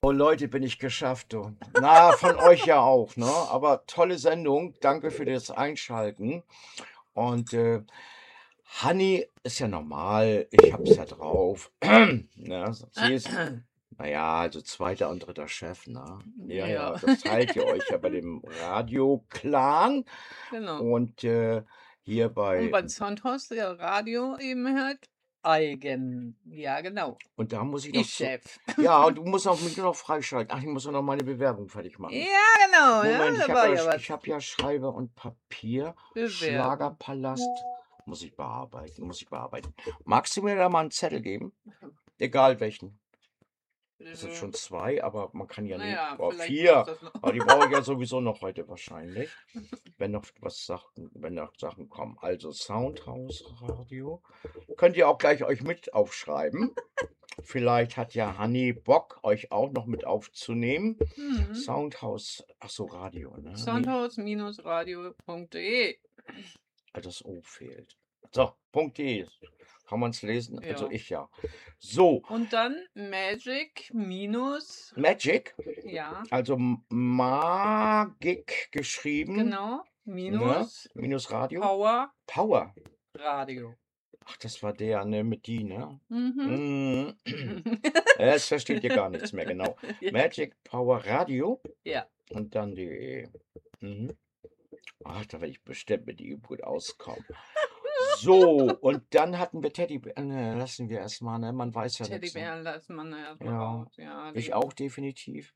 Oh Leute, bin ich geschafft, du. Na, von euch ja auch, ne? Aber tolle Sendung. Danke für das Einschalten. Und Hanni ist ja normal. Ich hab's ja drauf. Ne? Sie ist, naja, also zweiter und dritter Chef, ne? Ja, Ja. das teilt ihr euch ja bei dem Radio-Clan. Genau. Und hier Und bei. beim Soundhaus, der Radio eben halt eigen. Ja, genau. Und da muss ich Ich noch zu. Chef. Ja, und du musst auch mich nur noch freischalten. Ach, ich muss noch meine Bewerbung fertig machen. Ja, genau. Moment, Ja, ich da war habe ja ja, was. ich hab ja Schreiber und Papier. Bewerbung. Schlagerpalast. Muss ich bearbeiten. Magst du mir da mal einen Zettel geben? Egal welchen. Das sind schon 2, aber man kann ja nicht. Naja, Oh, vielleicht 4. brauchst du das noch. Aber die brauche ich ja sowieso noch heute wahrscheinlich. Wenn noch Sachen kommen. Also Soundhaus Radio. Könnt ihr auch gleich euch mit aufschreiben. Vielleicht hat ja Hanni Bock, euch auch noch mit aufzunehmen. Mhm. Soundhaus, ach so, Radio, ne? Soundhaus-radio.de. Das O fehlt. So, .de. Kann man es lesen? Ja. Also ich ja. So, Und dann Magic minus. Magic, Ja, also Magic geschrieben. genau. Minus Minus Radio. Power Power. Radio. Ach, das war der, ne, mit die, ne? Mhm. Jetzt versteht ihr gar nichts mehr, genau. Ja. Magic Power Radio Ja. und dann de. Ach, da werde ich bestimmt mit ihm gut auskommen. So, und dann hatten wir Teddybär. Ne, lassen wir erstmal, ne? Man weiß ja nichts. Ne? Teddybären lässt man erstmal Ja. raus. Ja, Ich auch definitiv.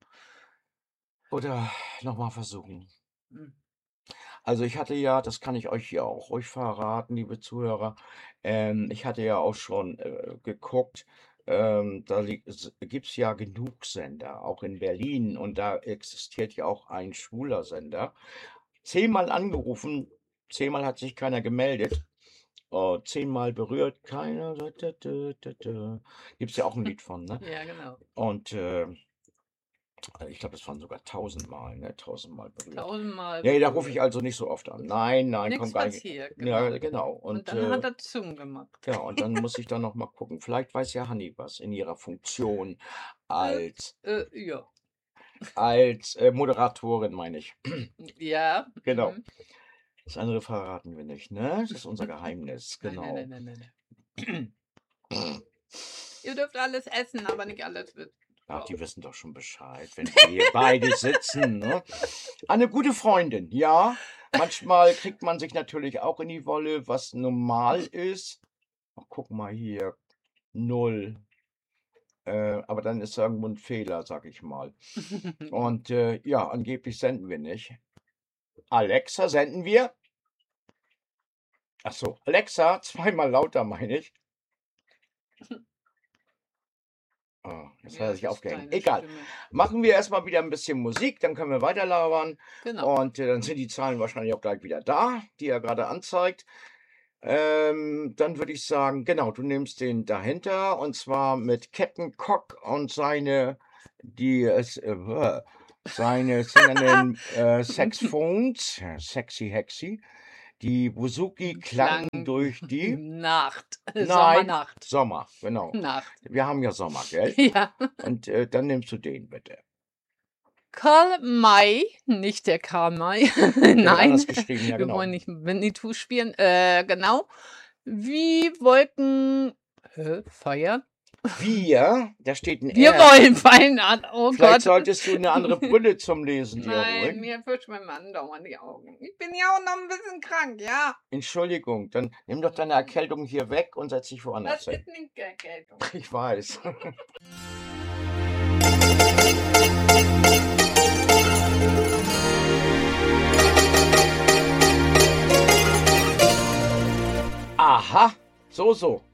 Oder nochmal versuchen. Mhm. Also ich hatte ja, das kann ich euch hier auch ruhig verraten, liebe Zuhörer, ich hatte ja auch schon geguckt, da gibt es ja genug Sender, auch in Berlin, und da existiert ja auch ein schwuler Sender. 10-mal angerufen, 10-mal hat sich keiner gemeldet, 10-mal berührt, keiner. Gibt es ja auch ein Lied von, ne? Ja, genau. Und ich glaube, es waren sogar 1000-mal, ne? 1000-mal berührt. 1000-mal. Nee, da rufe ich also nicht so oft an. Nein, Nichts kommt gar nicht. passiert. Ja, Genau. genau. Und dann hat er Zoom gemacht. Ja, und dann muss ich dann noch mal gucken. Vielleicht weiß ja Hanni was in ihrer Funktion als Ja. Moderatorin, meine ich. Ja. Genau. Mhm. Das andere verraten wir nicht, ne? Das ist unser Geheimnis. Genau. Nein. Ihr dürft alles essen, aber nicht alles wird. Ach, die wissen doch schon Bescheid, wenn wir hier beide sitzen, ne? Eine gute Freundin, ja. Manchmal kriegt man sich natürlich auch in die Wolle, was normal ist. Ach, guck mal hier, 0. Aber dann ist irgendwo ein Fehler, sag ich mal. Und ja, angeblich senden wir nicht. Alexa, senden wir? Ach so, Alexa, 2-mal lauter, meine ich. Oh, jetzt hat er sich aufgehängt. Egal. Stimme. Machen wir erstmal wieder ein bisschen Musik, dann können wir weiter labern. Genau. Und dann sind die Zahlen wahrscheinlich auch gleich wieder da, die er gerade anzeigt. Dann würde ich sagen, genau, du nimmst den dahinter, und zwar mit Captain Cock und seine singernden Saxophones, Sexy Hexy. Die Buzuki klang durch die Nacht. Nein, Sommernacht. Sommer, genau. Nacht. Wir haben ja Sommer, gell? Ja. Und dann nimmst du den bitte. Karl May, nicht der Karl May. Der wird Nein, anders geschrieben, ja wir genau. wollen nicht Winnetou spielen. Genau. Wie Wolken feiern. Wir, da steht ein Wir R. wollen feiern. Oh Vielleicht Gott. solltest du eine andere Brille zum Lesen dir Nein, holen. mir verschwimmen andauernd die Augen. Ich bin ja auch noch ein bisschen krank, ja. Entschuldigung, dann nimm doch deine Erkältung hier weg und setz dich woanders Das hin. ist nicht Erkältung. Ich weiß. Aha, so.